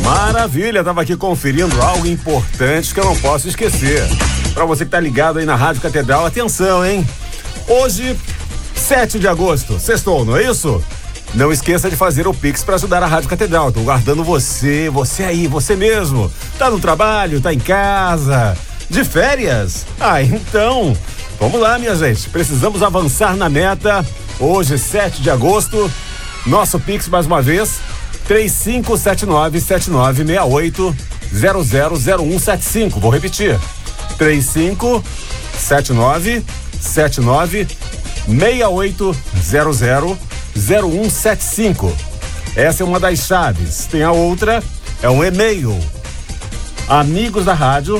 Maravilha, tava aqui conferindo algo importante que eu não posso esquecer. Pra você que tá ligado aí na Rádio Catedral, atenção, hein? Hoje, 7 de agosto, sextou, não é isso? Não esqueça de fazer o Pix para ajudar a Rádio Catedral. Tô guardando você aí, você mesmo. Tá no trabalho, tá em casa, de férias? Então, vamos lá, minha gente. Precisamos avançar na meta. Hoje, 7 de agosto, nosso Pix mais uma vez, 3579-7968-000175. Vou repetir. 3579-7968-000175. Essa é uma das chaves. Tem a outra, é um e-mail. Amigos da rádio,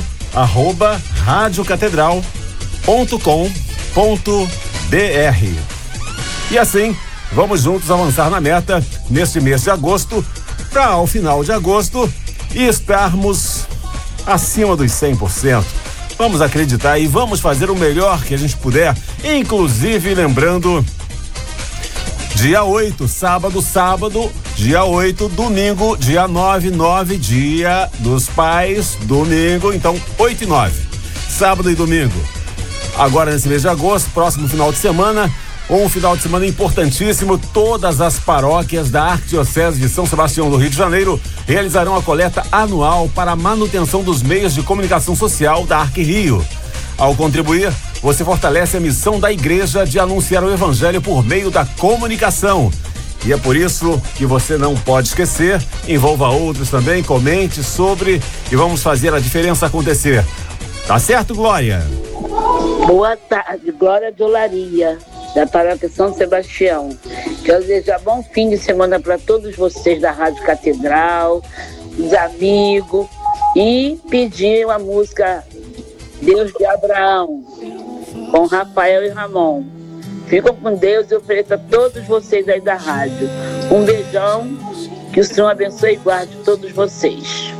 @radiocatedral.com.br. E assim, vamos juntos avançar na meta neste mês de agosto, para ao final de agosto estarmos acima dos 100%. Vamos acreditar e vamos fazer o melhor que a gente puder, inclusive lembrando, dia 8, sábado, dia 8, domingo, dia 9, dia dos pais, domingo, então 8 e 9, sábado e domingo. Agora nesse mês de agosto, próximo final de semana, um final de semana importantíssimo, todas as paróquias da Arquidiocese de São Sebastião do Rio de Janeiro realizarão a coleta anual para a manutenção dos meios de comunicação social da Arquirio. Ao contribuir, você fortalece a missão da igreja de anunciar o evangelho por meio da comunicação. E é por isso que você não pode esquecer, envolva outros também, comente sobre e vamos fazer a diferença acontecer. Tá certo, Glória? Boa tarde, Glória de Olaria, da Paróquia São Sebastião. Quero desejar bom fim de semana para todos vocês da Rádio Catedral, os amigos, e pedir uma música Deus de Abraão, com Rafael e Ramon. Ficam com Deus e ofereço a todos vocês aí da rádio. Um beijão, que o Senhor abençoe e guarde todos vocês.